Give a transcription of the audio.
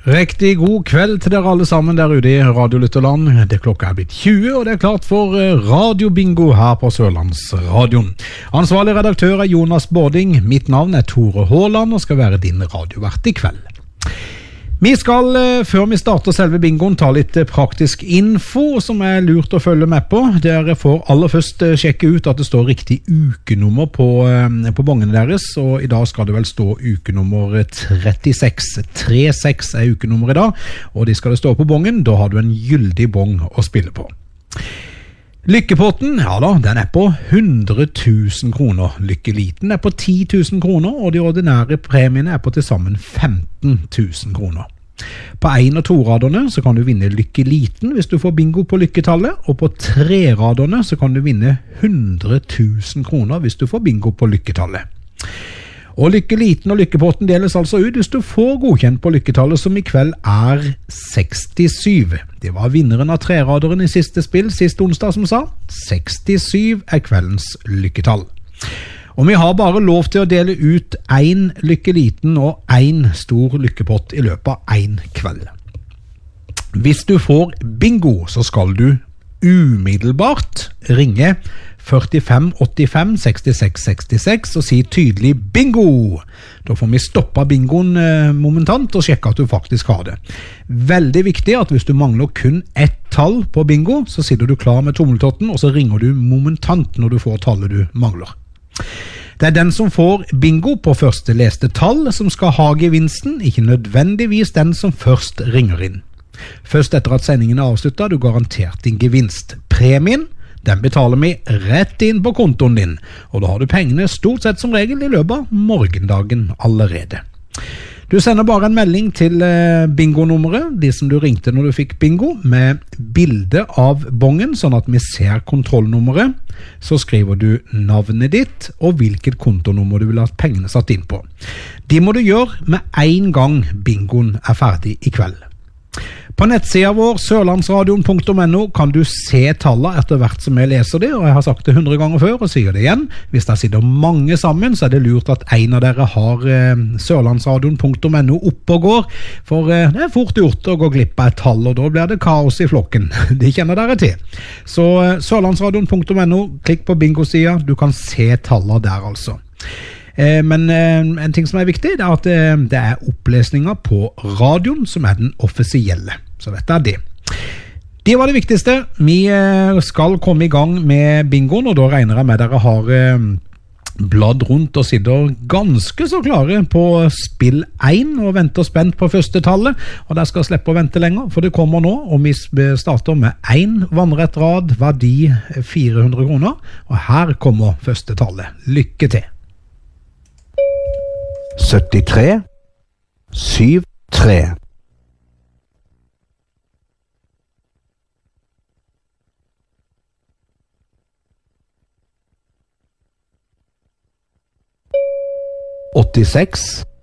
Riktig god kveld til dere alle sammen der ute i Radiolytterland. Det klokka er blitt 20, og det er klart for radiobingo her på Sørlandsradion. Ansvarlig redaktør er Jonas Bårding. Mitt navn er Tore Håland og skal være din radiovert i kveld. Vi skal, før vi starter selve bingoen, ta litt praktisk info som er lurt å følge med på. Dere får aller først sjekke ut at det står riktig ukenummer på bongene deres, og i dag skal det vel stå ukenummer 36. 36 er ukenummer i dag, og de skal det stå på bongen. Da har du en gyldig bong å spille på. Lykkepotten, ja da, den er på 100 000 kroner. Lykkeliten er på 10 000 kroner, og de ordinære premiene er på til sammen 15 000 kroner. På 1- og 2-raderne så kan du vinne lykkeliten hvis du får bingo på lykketallet, og på 3-raderne så kan du vinne 100 000 kroner hvis du får bingo på lykketallet. Og lykkeliten og lykkepotten deles altså ut hvis du får godkjent på lykketallet, som i kveld er 67. Det var vinneren av 3-raderen i siste spill sist onsdag som sa 67 er kveldens lykketall. Og vi har bare lov til å dele ut 1 lykkeliten og 1 stor lykkepott i løpet av 1 kveld. Hvis du får bingo, så skal du umiddelbart ringe 45 85 66 66 og si tydelig bingo. Da får vi stoppet bingoen momentant og sjekke at du faktisk har det. Veldig viktig at hvis du mangler kun ett tall på bingo, så sitter du klar med tommeltotten, og så ringer du momentant når du får tallet du mangler. Det er den som får bingo på første leste tall som skal ha gevinsten, ikke nødvendigvis den som først ringer inn. Først etter at sendingen er avsluttet, du garantert din gevinst. Premien, den betaler vi rett inn på kontoen din, og da har du pengene stort sett som regel i løpet av morgendagen allerede. Du sender bare en melding til bingonummeret, de som du ringte når du fikk bingo, med bilde av bongen, sånn at vi ser kontrollnummeret. Så skriver du navnet ditt og hvilket kontonummer du vil ha pengene satt inn på. De må du gjøre med en gang bingoen er ferdig i kveld. På nettsiden vår, sørlandsradion.no, kan du se tallene etter hvert som jeg leser det, og jeg har sagt det 100 ganger før og sier det igjen. Hvis det sitter mange sammen, så er det lurt at en av dere har sørlandsradion.no oppe og går, for det er fort gjort å gå glipp av et tall, og da blir det kaos i flokken. Det kjenner dere til. Så sørlandsradion.no, klikk på bingo-siden, du kan se tallene der altså. Men en ting som er viktig, det er at det er opplesninger på radioen som er den offisielle. Så dette er det. Det var det viktigste. Vi skal komme i gang med bingoen, og da regner jeg med dere har bladd rundt og sitter ganske så klare på spill 1 og venter spent på første tallet, og der skal slippe å vente lenger, for det kommer nå, og vi starter med 1 vannrett rad, verdi 400 kroner, og her kommer første tallet. Lykke til! 73 73 86